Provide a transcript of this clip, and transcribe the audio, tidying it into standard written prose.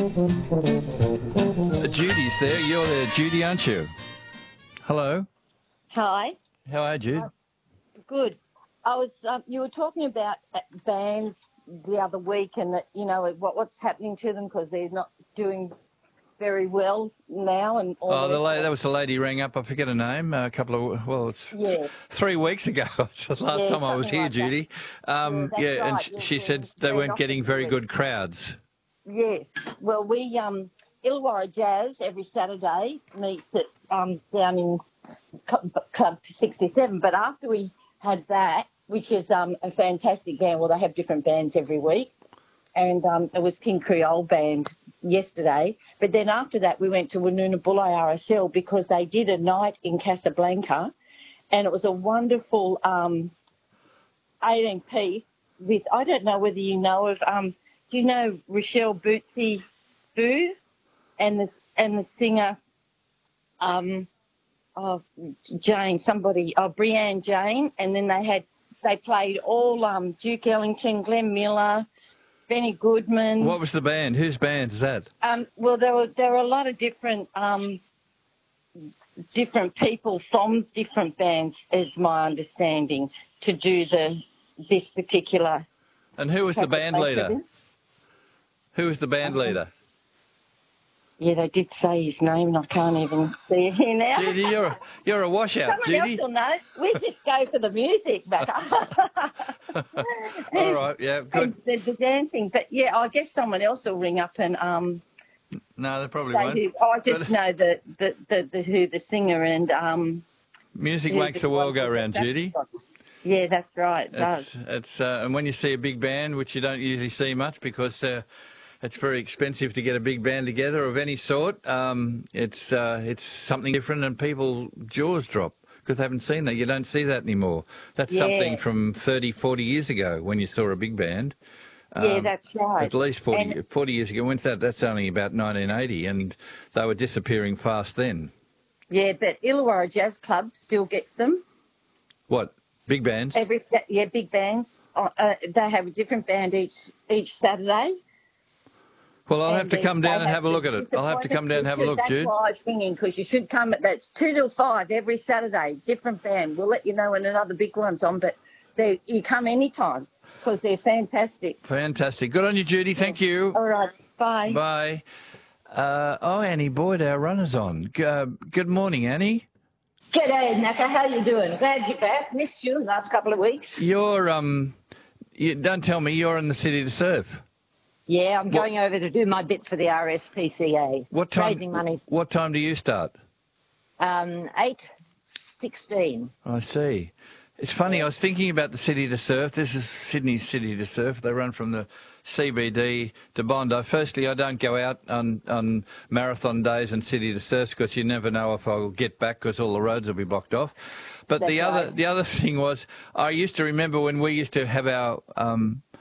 Judy's there. You're there, Judy, aren't you? Hello. Hi. How are you, Jude? Good. I was. You were talking about bands the other week, and that what's happening to them because they're not doing very well now. And all that was the lady who rang up. I forget her name. A couple of 3 weeks ago. It's the last time I was here, like Judy. That's right. And she said they weren't getting very good crowds. Yes. Well, we Illawarra Jazz every Saturday meets at down in Club 67. But after we had that, which is a fantastic band, well, they have different bands every week, and it was King Creole Band yesterday. But then after that, we went to Woonona Bulli RSL because they did a night in Casablanca, and it was a wonderful 18-piece with, I don't know whether you know of, do you know Rochelle Bootsy Boo and the singer, Brianne Jane, and then they played all Duke Ellington, Glenn Miller, Benny Goodman. What was the band? Whose band is that? Well, there were a lot of different people from different bands, is my understanding, to do this particular. And who was the band leader? Who was the band leader? Yeah, they did say his name, and I can't even see it here now. Judy, you're a washout, Someone Judy. else will know. We just go for the music, Becca. All right, yeah, good. And the dancing, but yeah, I guess someone else will ring up and No, they probably won't. I just know who the singer and music makes the world go round, Judy. Yeah, that's right. It does. And when you see a big band, which you don't usually see much because it's very expensive to get a big band together of any sort. It's something different, and people's jaws drop because they haven't seen that. You don't see that anymore. That's something from 30, 40 years ago when you saw a big band. Yeah, that's right. At least 40 years ago. That's only about 1980, and they were disappearing fast then. Yeah, but Illawarra Jazz Club still gets them. What? Big bands? Big bands. They have a different band each Saturday. Well, I'll have to come down and have a look at it. I'll have to come down and have a look, Jude. That's why I was thinking, because you should come. That's 2 till 5 every Saturday, different band. We'll let you know when another big one's on, but you come anytime because they're fantastic. Fantastic. Good on you, Judy. Thank you. All right. Bye. Bye. Annie Boyd, our runner's on. Good morning, Annie. G'day, Naka. How you doing? Glad you're back. Missed you the last couple of weeks. Don't tell me you're in the City to Surf. Yeah, I'm going over to do my bit for the RSPCA. What time? Raising money. What time do you start? 8:16. I see. It's funny. I was thinking about the City to Surf. This is Sydney's City to Surf. They run from the CBD to Bondi. Firstly, I don't go out on marathon days and City to Surf because you never know if I'll get back because all the roads will be blocked off. But the other thing was, I used to remember when we used to have our